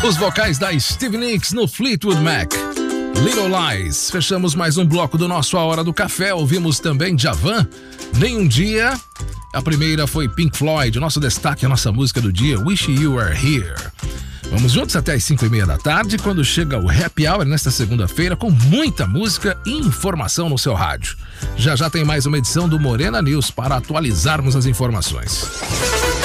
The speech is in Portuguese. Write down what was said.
Os vocais da Stevie Nicks no Fleetwood Mac. Little Lies. Fechamos mais um bloco do nosso A Hora do Café. Ouvimos também Djavan, Nem Um Dia. A primeira foi Pink Floyd. O nosso destaque, a nossa música do dia, Wish You Were Here. Vamos juntos até as 5:30 da tarde, quando chega o Happy Hour nesta segunda-feira, com muita música e informação no seu rádio. Já já tem mais uma edição do Morena News para atualizarmos as informações.